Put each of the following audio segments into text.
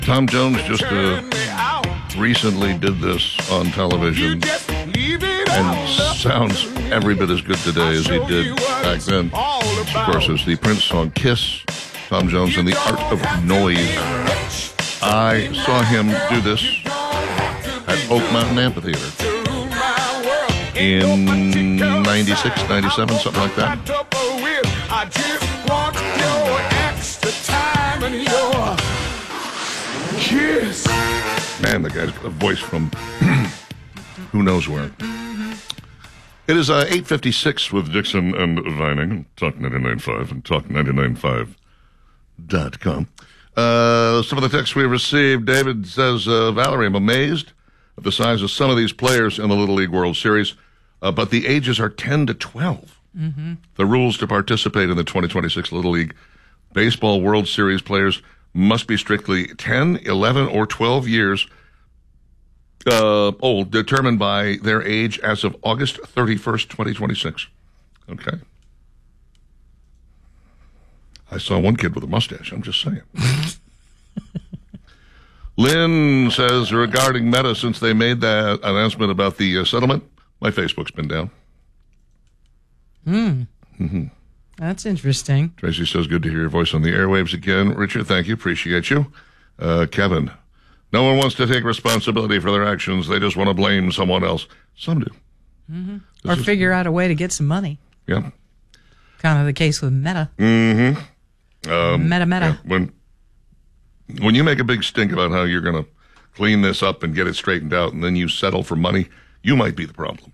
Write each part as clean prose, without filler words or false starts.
Tom Jones just recently did this on television and sounds every bit as good today as he did back then. Of course, it's the Prince song Kiss, Tom Jones and the Art of Noise. I saw him do this at Oak Mountain Amphitheater in 96, 97, something like that. I just want your extra time and your kiss. Man, the guy's got a voice from who knows where. It is 8:56 with Dixon and Vining, Talk 99.5 and Talk99.5.com. Some of the texts we received, David says, Valerie, I'm amazed at the size of some of these players in the Little League World Series, but the ages are 10 to 12. Mm-hmm. The rules to participate in the 2026 Little League Baseball World Series players must be strictly 10, 11, or 12 years old, determined by their age as of August 31st, 2026. Okay. I saw one kid with a mustache, I'm just saying. Lynn says, regarding Meta, since they made that announcement about the settlement, my Facebook's been down. Mm-hmm. That's interesting. Tracy says, good to hear your voice on the airwaves again. Richard, thank you. Appreciate you. Kevin, no one wants to take responsibility for their actions. They just want to blame someone else. Some do. Mm-hmm. Or figure out a way to get some money. Yeah. Kind of the case with Meta. Mm-hmm. Meta. Yeah, when you make a big stink about how you're going to clean this up and get it straightened out, and then you settle for money, you might be the problem.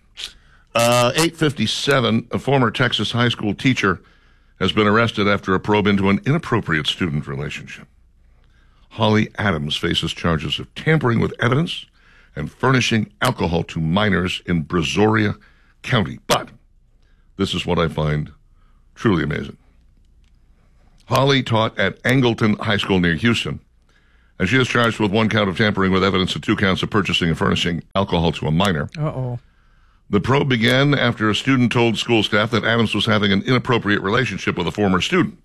8:57, a former Texas high school teacher has been arrested after a probe into an inappropriate student relationship. Holly Adams faces charges of tampering with evidence and furnishing alcohol to minors in Brazoria County. But this is what I find truly amazing. Holly taught at Angleton High School near Houston, and she is charged with 1 count of tampering with evidence and 2 counts of purchasing and furnishing alcohol to a minor. Uh-oh. The probe began after a student told school staff that Adams was having an inappropriate relationship with a former student.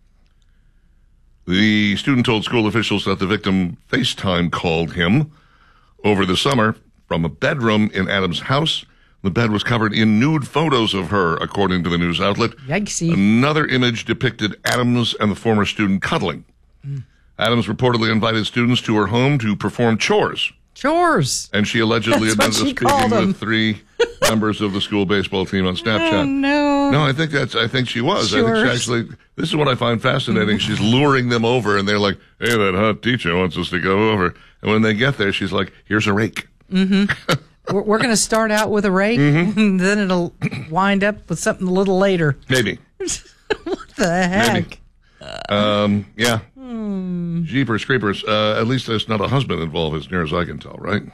The student told school officials that the victim FaceTime called him over the summer from a bedroom in Adams' house. The bed was covered in nude photos of her, according to the news outlet. Yikesy. Another image depicted Adams and the former student cuddling. Adams reportedly invited students to her home to perform chores. Chores. And she allegedly admitted to speaking with 3 members of the school baseball team on Snapchat. Oh, no. No, I think she was. Chores. I think she actually, this is what I find fascinating. She's luring them over, and they're like, hey, that hot teacher wants us to go over. And when they get there, she's like, here's a rake. Mm-hmm. We're going to start out with a rake, and then it'll wind up with something a little later. Maybe. What the heck? Maybe. Yeah. Jeepers creepers. At least there's not a husband involved, as near as I can tell, right?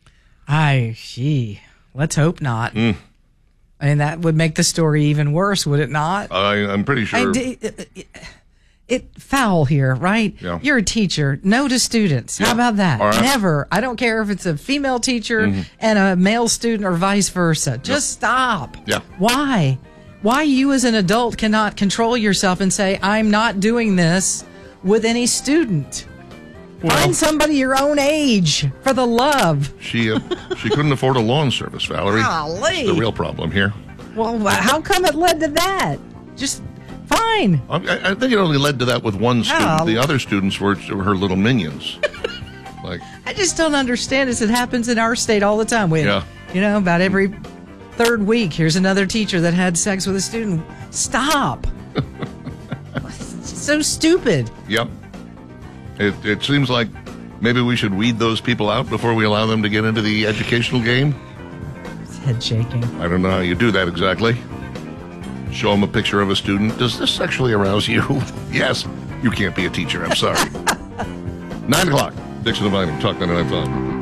Let's hope not. I mean, that would make the story even worse, would it not? I'm pretty sure. It foul here, right? Yeah. You're a teacher. No to students. Yeah. How about that? Right. Never. I don't care if it's a female teacher and a male student or vice versa. Just stop. Yeah. Why? Why you as an adult cannot control yourself and say, I'm not doing this with any student? Well, find somebody your own age, for the love. She couldn't afford a lawn service, Valerie. Golly. That's the real problem here. Well, how come it led to that? Just fine. I think it only led to that with one student. Oh. The other students were her little minions. I just don't understand this. It happens in our state all the time. About every 3rd week, here's another teacher that had sex with a student. Stop. It's so stupid. Yep. It seems like maybe we should weed those people out before we allow them to get into the educational game. It's head shaking. I don't know how you do that exactly. Show them a picture of a student. Does this sexually arouse you? Yes. You can't be a teacher. I'm sorry. 9 o'clock. Dixon and Vining, Talk 99.5.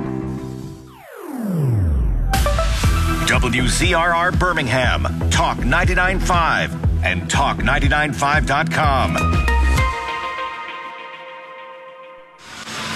WZRR Birmingham, Talk 99.5 and Talk995.com.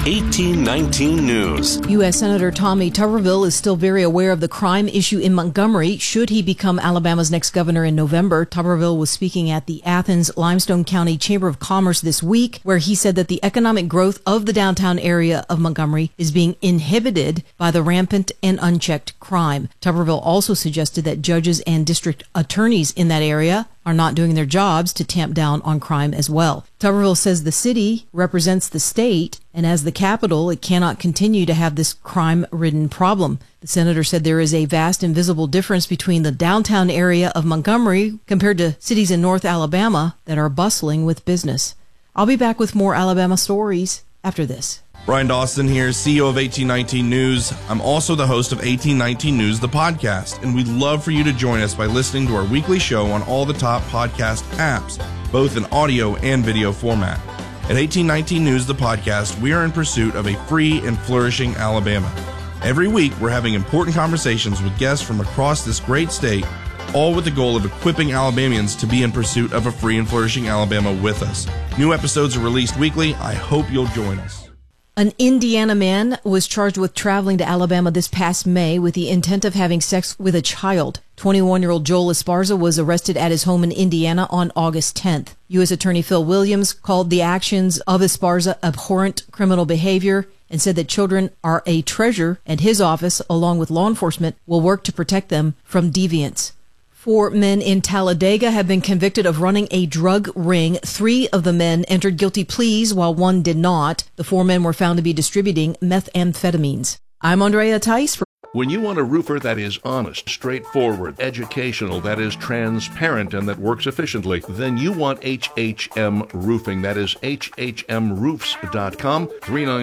1819 News. U.S. Senator Tommy Tuberville is still very aware of the crime issue in Montgomery. Should he become Alabama's next governor in November, Tuberville was speaking at the Athens-Limestone County Chamber of Commerce this week, where he said that the economic growth of the downtown area of Montgomery is being inhibited by the rampant and unchecked crime. Tuberville also suggested that judges and district attorneys in that area are not doing their jobs to tamp down on crime as well. Tuberville says the city represents the state, and as the capital, it cannot continue to have this crime-ridden problem. The senator said there is a vast invisible difference between the downtown area of Montgomery compared to cities in North Alabama that are bustling with business. I'll be back with more Alabama stories after this. Brian Dawson here, CEO of 1819 News. I'm also the host of 1819 News, the podcast, and we'd love for you to join us by listening to our weekly show on all the top podcast apps, both in audio and video format. At 1819 News, the podcast, we are in pursuit of a free and flourishing Alabama. Every week, we're having important conversations with guests from across this great state, all with the goal of equipping Alabamians to be in pursuit of a free and flourishing Alabama with us. New episodes are released weekly. I hope you'll join us. An Indiana man was charged with traveling to Alabama this past May with the intent of having sex with a child. 21-year-old Joel Esparza was arrested at his home in Indiana on August 10th. U.S. Attorney Phil Williams called the actions of Esparza abhorrent criminal behavior and said that children are a treasure, and his office, along with law enforcement, will work to protect them from deviance. 4 men in Talladega have been convicted of running a drug ring. 3 of the men entered guilty pleas, while 1 did not. The 4 men were found to be distributing methamphetamines. I'm Andrea Tice for When you want a roofer that is honest, straightforward, educational, that is transparent, and that works efficiently, then you want HHM Roofing. That is HHMroofs.com,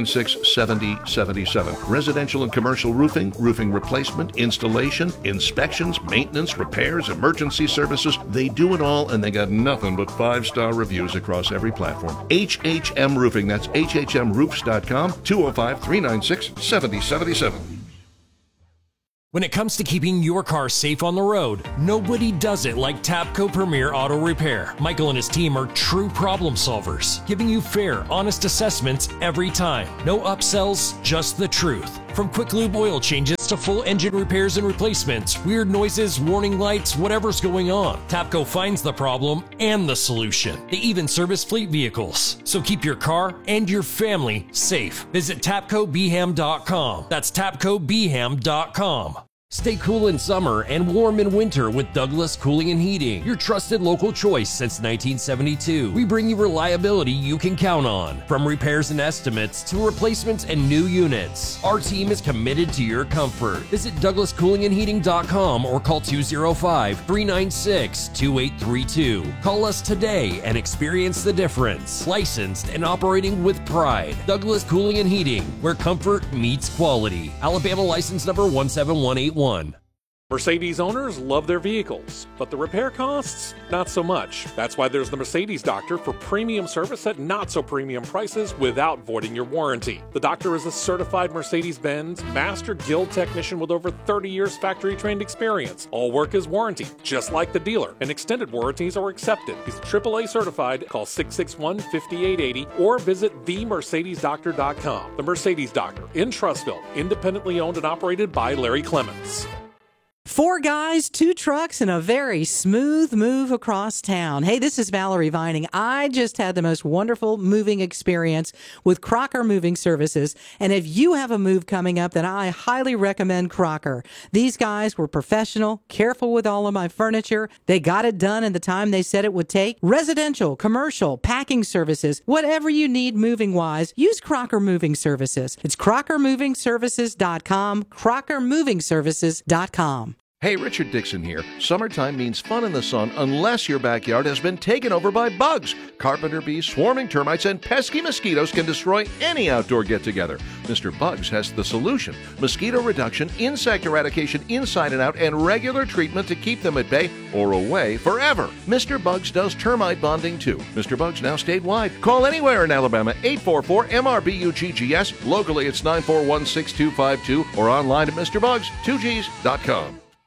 396-7077. Residential and commercial roofing, roofing replacement, installation, inspections, maintenance, repairs, emergency services. They do it all, and they got nothing but 5-star reviews across every platform. HHM Roofing. That's HHMroofs.com, 205-396-7077. When it comes to keeping your car safe on the road, nobody does it like Tapco Premier Auto Repair. Michael and his team are true problem solvers, giving you fair, honest assessments every time. No upsells, just the truth. From quick lube oil changes to full engine repairs and replacements, weird noises, warning lights, whatever's going on, Tapco finds the problem and the solution. They even service fleet vehicles. So keep your car and your family safe. Visit TapcoBeham.com. That's TapcoBeham.com. Stay cool in summer and warm in winter with Douglas Cooling and Heating, your trusted local choice since 1972. We bring you reliability you can count on. From repairs and estimates to replacements and new units, our team is committed to your comfort. Visit DouglasCoolingandHeating.com or call 205-396-2832. Call us today and experience the difference. Licensed and operating with pride. Douglas Cooling and Heating, where comfort meets quality. Alabama license number 17181. Mercedes owners love their vehicles, but the repair costs, not so much. That's why there's the Mercedes Doctor for premium service at not so premium prices without voiding your warranty. The doctor is a certified Mercedes-Benz Master Guild technician with over 30 years factory trained experience. All work is warranted, just like the dealer, and extended warranties are accepted. He's AAA certified. Call 661-5880 or visit themercedesdoctor.com. The Mercedes Doctor in Trussville, independently owned and operated by Larry Clements. 4 guys, 2 trucks, and a very smooth move across town. Hey, this is Valerie Vining. I just had the most wonderful moving experience with Crocker Moving Services. And if you have a move coming up, then I highly recommend Crocker. These guys were professional, careful with all of my furniture. They got it done in the time they said it would take. Residential, commercial, packing services, whatever you need moving-wise, use Crocker Moving Services. It's CrockerMovingServices.com, CrockerMovingServices.com. Hey, Richard Dixon here. Summertime means fun in the sun unless your backyard has been taken over by bugs. Carpenter bees, swarming termites, and pesky mosquitoes can destroy any outdoor get-together. Mr. Bugs has the solution. Mosquito reduction, insect eradication inside and out, and regular treatment to keep them at bay or away forever. Mr. Bugs does termite bonding too. Mr. Bugs now statewide. Call anywhere in Alabama, 844-MRBUGGS. Locally, it's 941-6252 or online at MrBugs2Gs.com.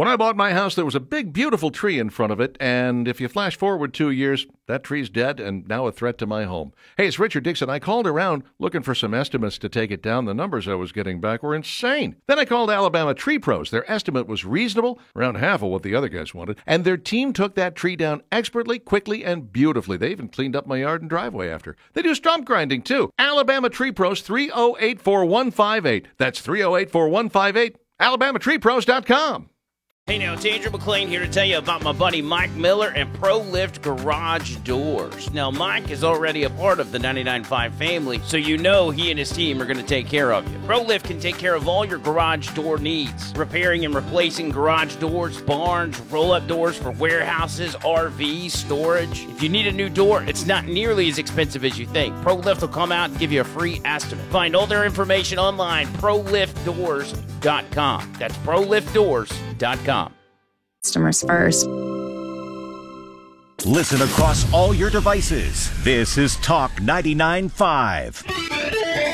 When I bought my house, there was a big, beautiful tree in front of it, and if you flash forward 2 years, that tree's dead and now a threat to my home. Hey, it's Richard Dixon. I called around looking for some estimates to take it down. The numbers I was getting back were insane. Then I called Alabama Tree Pros. Their estimate was reasonable, around half of what the other guys wanted, and their team took that tree down expertly, quickly, and beautifully. They even cleaned up my yard and driveway after. They do stump grinding, too. Alabama Tree Pros, 308-4158. That's 308-4158. AlabamaTreePros.com. Hey now, it's Andrew McLean here to tell you about my buddy Mike Miller and ProLift Garage Doors. Now, Mike is already a part of the 99.5 family, so you know he and his team are going to take care of you. ProLift can take care of all your garage door needs, repairing and replacing garage doors, barns, roll-up doors for warehouses, RVs, storage. If you need a new door, it's not nearly as expensive as you think. ProLift will come out and give you a free estimate. Find all their information online, ProLiftDoors.com. That's ProLiftDoors.com. Customers first. Listen across all your devices. This is Talk 99.5.